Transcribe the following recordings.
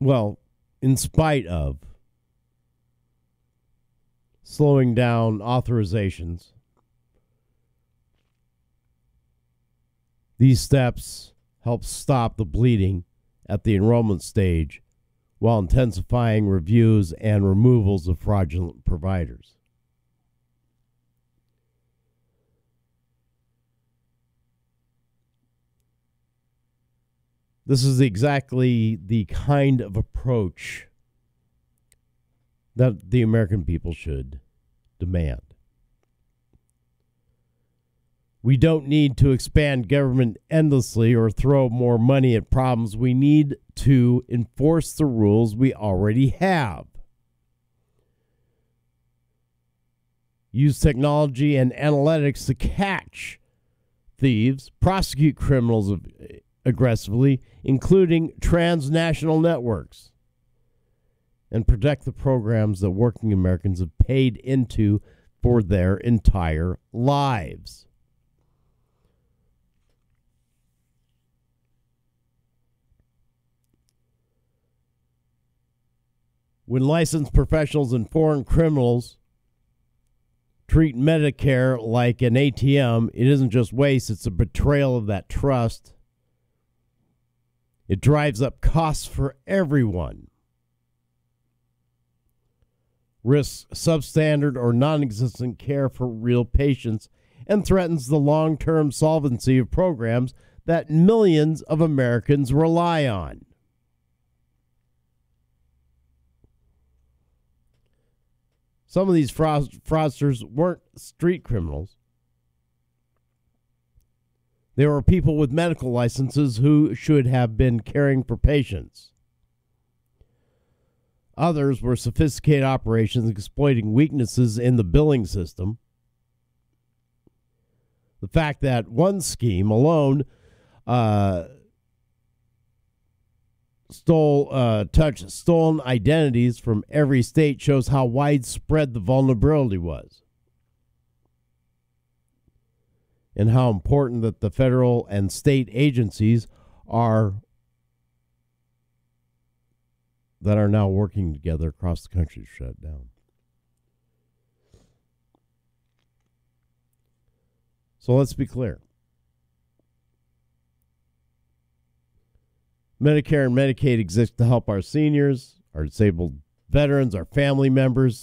well, in spite of slowing down authorizations, these steps help stop the bleeding at the enrollment stage while intensifying reviews and removals of fraudulent providers. This is exactly the kind of approach that the American people should demand. We don't need to expand government endlessly or throw more money at problems. We need to enforce the rules we already have. Use technology and analytics to catch thieves, prosecute criminals aggressively, including transnational networks, and protect the programs that working Americans have paid into for their entire lives. When licensed professionals and foreign criminals treat Medicare like an ATM, it isn't just waste, it's a betrayal of that trust. It drives up costs for everyone. Risks substandard or non-existent care for real patients and threatens the long-term solvency of programs that millions of Americans rely on. Some of these fraudsters weren't street criminals. They were people with medical licenses who should have been caring for patients. Others were sophisticated operations exploiting weaknesses in the billing system. The fact that one scheme alone touched stolen identities from every state shows how widespread the vulnerability was, and how important that the federal and state agencies are that are now working together across the country to shut it down. So let's be clear. Medicare and Medicaid exist to help our seniors, our disabled veterans, our family members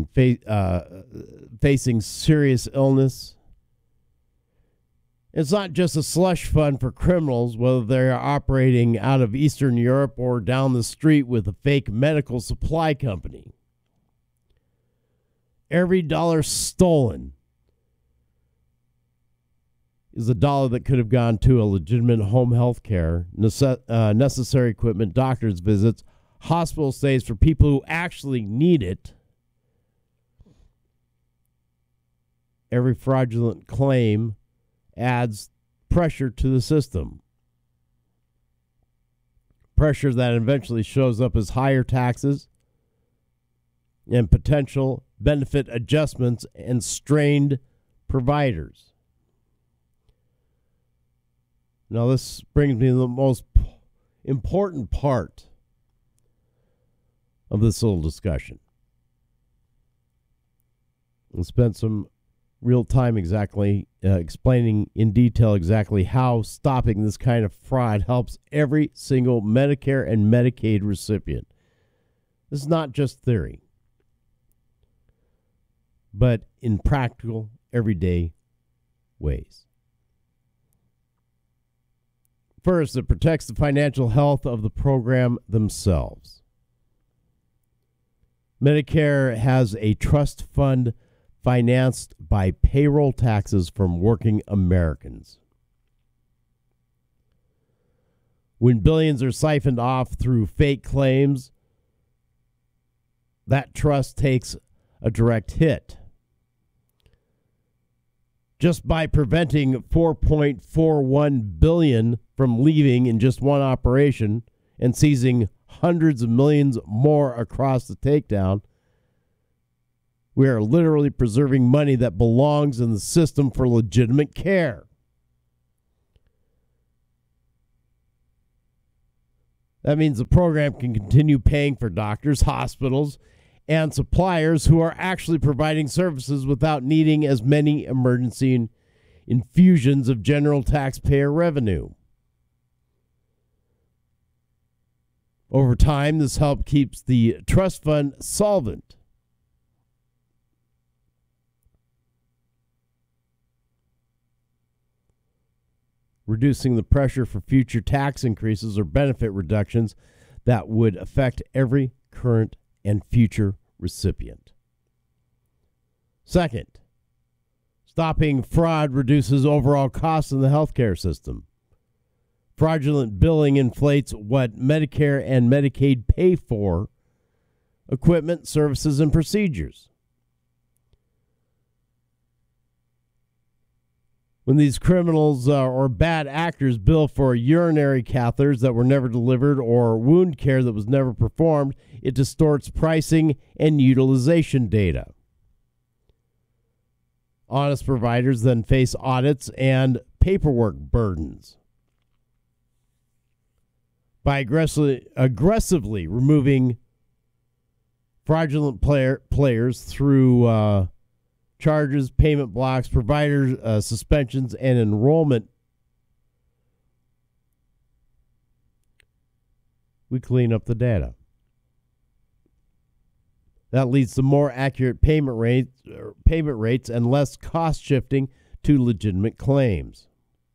facing serious illness. It's not just a slush fund for criminals, whether they're operating out of Eastern Europe or down the street with a fake medical supply company. Every dollar stolen is a dollar that could have gone to a legitimate home health care, necessary equipment, doctor's visits, hospital stays for people who actually need it. Every fraudulent claim adds pressure to the system. Pressure that eventually shows up as higher taxes and potential benefit adjustments and strained providers. Now, this brings me to the most important part of this little discussion. I spent some real time explaining in detail exactly how stopping this kind of fraud helps every single Medicare and Medicaid recipient. This is not just theory, but in practical, everyday ways. First, it protects the financial health of the program themselves. Medicare has a trust fund financed by payroll taxes from working Americans. When billions are siphoned off through fake claims, that trust takes a direct hit. Just by preventing $4.41 billion from leaving in just one operation and seizing hundreds of millions more across the takedown, we are literally preserving money that belongs in the system for legitimate care. That means the program can continue paying for doctors, hospitals, and suppliers who are actually providing services without needing as many emergency infusions of general taxpayer revenue. Over time, this help keeps the trust fund solvent. Reducing the pressure for future tax increases or benefit reductions that would affect every current and future recipient. Second, stopping fraud reduces overall costs in the healthcare system. Fraudulent billing inflates what Medicare and Medicaid pay for: equipment, services, and procedures. When these criminals or bad actors bill for urinary catheters that were never delivered or wound care that was never performed, it distorts pricing and utilization data. Honest providers then face audits and paperwork burdens. By aggressively removing fraudulent players through charges, payment blocks, provider suspensions, and enrollment, we clean up the data. That leads to more accurate payment rates and less cost shifting to legitimate claims.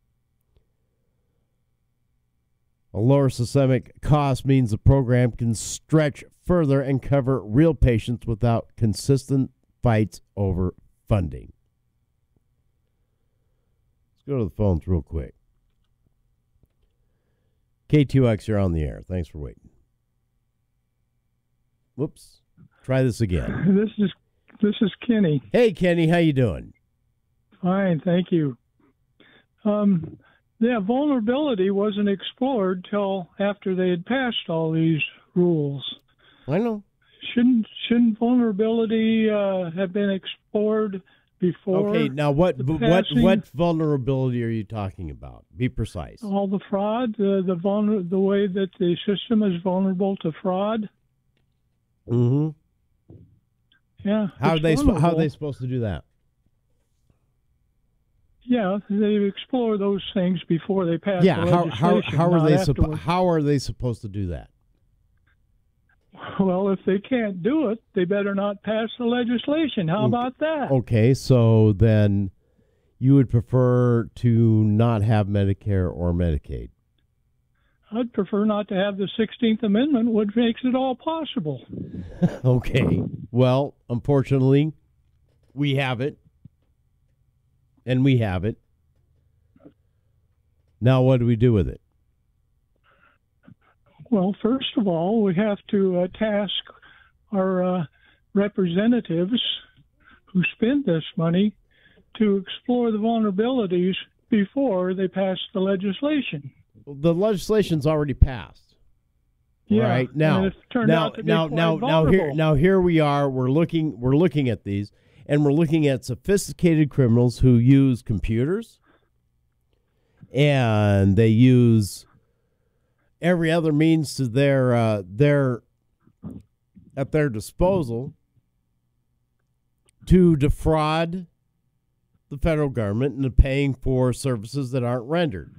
A lower systemic cost means the program can stretch further and cover real patients without consistent fights over funding. Let's go to the phones real quick. K2X, you're on the air. Thanks for waiting. Whoops. Try this again. This is Kenny. Hey, Kenny, how you doing? Fine, thank you. Vulnerability wasn't explored till after they had passed all these rules. I know. Shouldn't vulnerability have been explored before? Okay, now what vulnerability are you talking about? Be precise. All the fraud, the way that the system is vulnerable to fraud. Mm-hmm. Yeah. How are they supposed to do that? Yeah, they explore those things before they pass the legislation. How are they supposed to do that? Well, if they can't do it, they better not pass the legislation. How about that? Okay, so then you would prefer to not have Medicare or Medicaid? I'd prefer not to have the 16th Amendment, which makes it all possible. Okay. Well, unfortunately, we have it. And we have it. Now what do we do with it? Well, first of all, we have to task our representatives who spend this money to explore the vulnerabilities before they pass the legislation. The legislation's already passed. Yeah, right now, here we are. We're looking at these, and we're looking at sophisticated criminals who use computers, and they use every other means to at their disposal to defraud the federal government into paying for services that aren't rendered.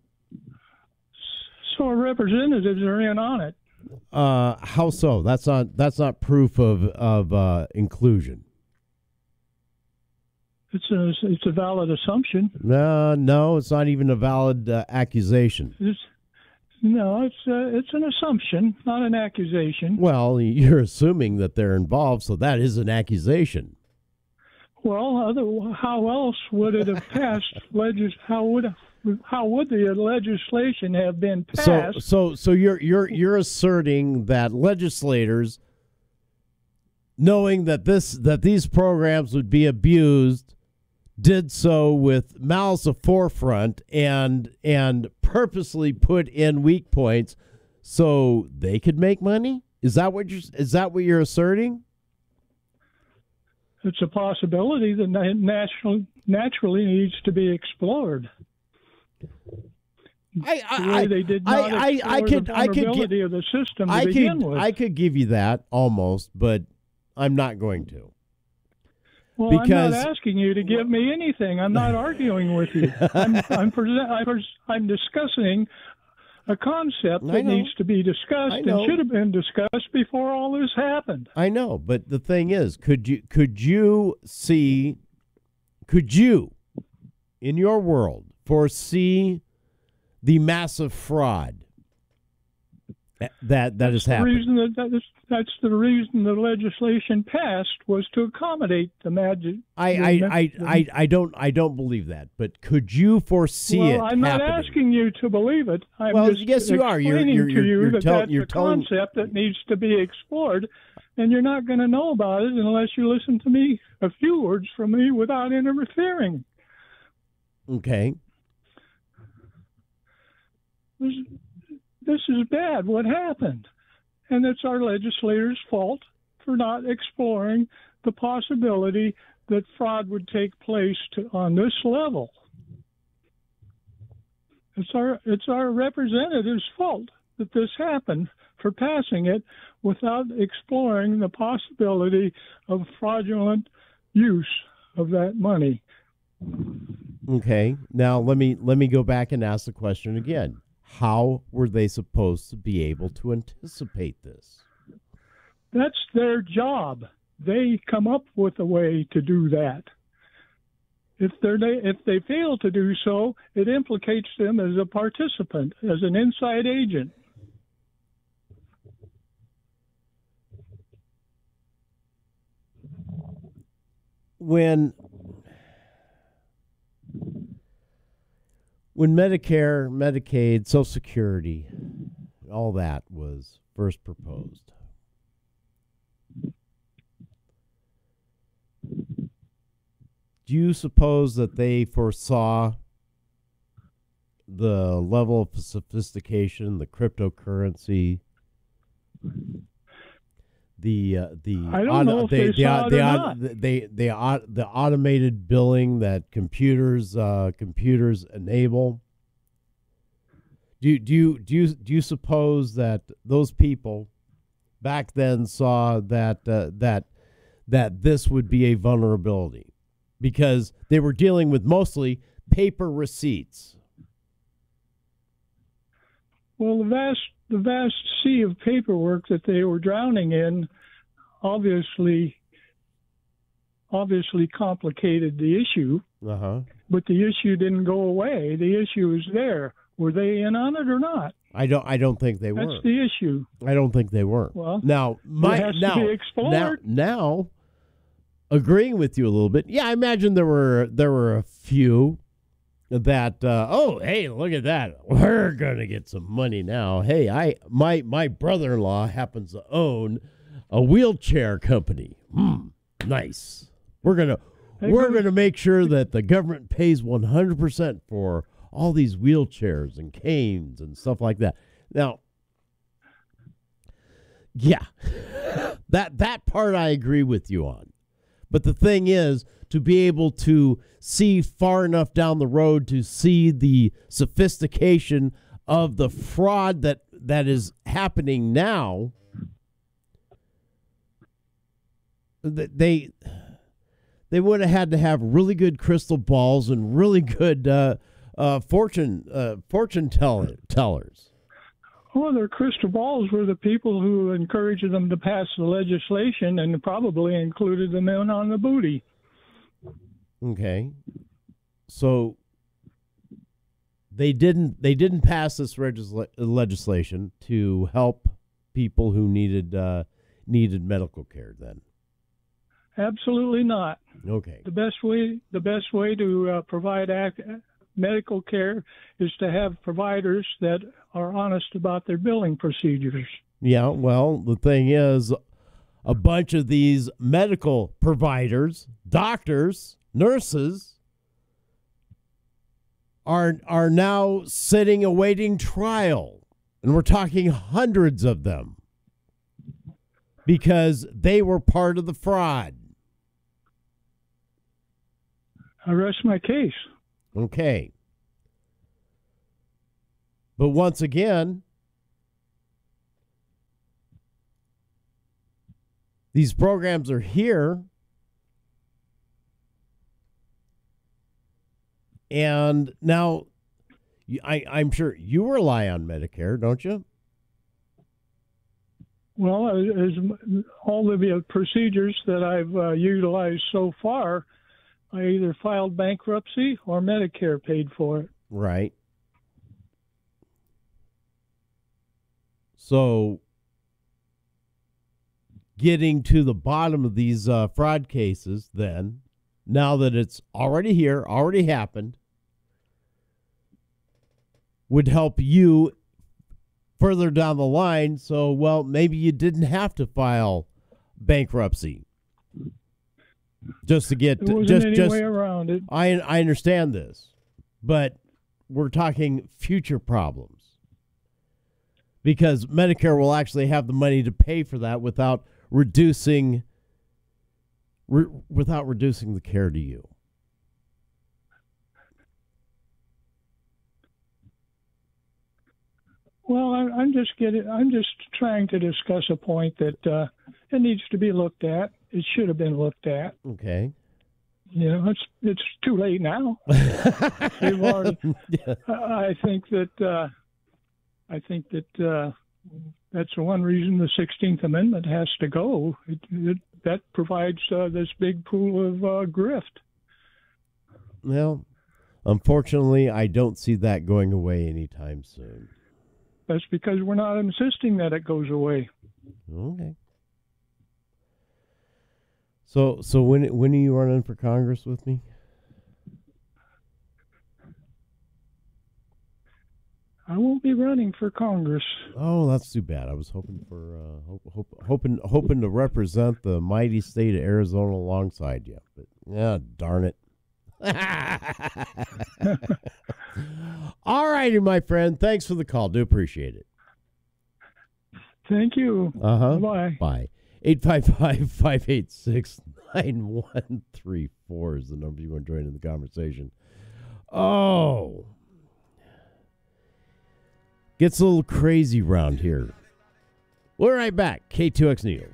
So our representatives are in on it. How so? That's not proof of inclusion. It's a valid assumption. No, it's not even a valid accusation. It's an assumption, not an accusation. Well, you're assuming that they're involved, so that is an accusation. Well, how else would it have passed? How would the legislation have been passed? So you're asserting that legislators, knowing that these programs would be abused, did so with malice aforethought and purposely put in weak points so they could make money? Is that what you're asserting? It's a possibility that naturally needs to be explored. the way they did not explore the vulnerability of the system to begin with. I could give you that almost, but I'm not going to. Well, I'm not asking you to give me anything. I'm not arguing with you. I'm discussing a concept that needs to be discussed and should have been discussed before all this happened. I know, but the thing is, could you in your world foresee the massive fraud that is happening? That's the reason the legislation passed, was to accommodate the magic. I don't believe that. But could you foresee it? Well, I'm not asking you to believe it. I'm just yes, you are. You're that's a concept that needs to be explored, and you're not going to know about it unless you listen to me, a few words from me, without interfering. Okay. This is bad, what happened. And it's our legislators' fault for not exploring the possibility that fraud would take place on this level. It's our representatives' fault that this happened, for passing it without exploring the possibility of fraudulent use of that money. Okay. Now let me go back and ask the question again. How were they supposed to be able to anticipate this? That's their job. They come up with a way to do that. If they fail to do so, it implicates them as a participant, as an inside agent. When Medicare, Medicaid, Social Security, all that was first proposed, do you suppose that they foresaw the level of sophistication, the cryptocurrency, the automated billing that computers enable? Do you suppose that those people back then saw that this would be a vulnerability, because they were dealing with mostly paper receipts? Well, the vast sea of paperwork that they were drowning in obviously complicated the issue. But the issue didn't go away. The issue is there. Were they in on it or not? I don't think they were. That's the issue. I don't think they were. Well, it has to be explored. Now, agreeing with you a little bit. Yeah, I imagine there were a few that hey, look at that, we're gonna get some money now. Hey, my brother-in-law happens to own a wheelchair company. Nice. We're gonna make sure that the government pays 100% for all these wheelchairs and canes and stuff like that. Now, yeah, that part I agree with you on. But the thing is, to be able to see far enough down the road to see the sophistication of the fraud that is happening now, they would have had to have really good crystal balls and really good fortune tellers. Well, their crystal balls were the people who encouraged them to pass the legislation and probably included them in on the booty. Okay, so they didn't pass this legislation to help people who needed medical care. Then, absolutely not. Okay, the best way to provide medical care is to have providers that are honest about their billing procedures. Yeah, well, the thing is, a bunch of these medical providers, doctors, nurses, are now sitting awaiting trial, and we're talking hundreds of them, because they were part of the fraud. I rest my case. Okay. But once again, these programs are here, and now I'm sure you rely on Medicare, don't you? Well, as all the procedures that I've utilized so far, I either filed bankruptcy or Medicare paid for it. Right. So, getting to the bottom of these fraud cases, then, now that it's already here, already happened, would help you further down the line. So, well, maybe you didn't have to file bankruptcy just to get there wasn't any way around it. I understand this, but we're talking future problems because Medicare will actually have the money to pay for that without reducing the care to you. Well, I'm just trying to discuss a point that it needs to be looked at. It should have been looked at. Okay. You know, it's too late now. We've already. I think that that's one reason the 16th Amendment has to go. That provides this big pool of grift. Well, unfortunately, I don't see that going away anytime soon. That's because we're not insisting that it goes away. Okay. So when are you running for Congress with me? I won't be running for Congress. Oh, that's too bad. I was hoping for hoping to represent the mighty state of Arizona alongside you, but yeah, darn it. All righty, my friend. Thanks for the call. Do appreciate it. Thank you. Bye. Bye. 855-586-9134 is the number you want to join in the conversation. Oh. Gets a little crazy around here. We'll be right back. K2X News.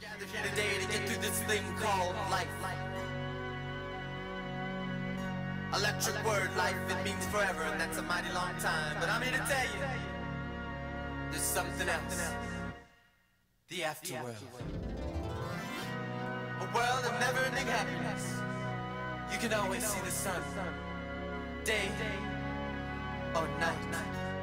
Electric word, life, it means forever, and that's a mighty long time. But I'm here to tell you, there's something else. The afterworld. A world of never-ending happiness. You can always see the sun, day or night.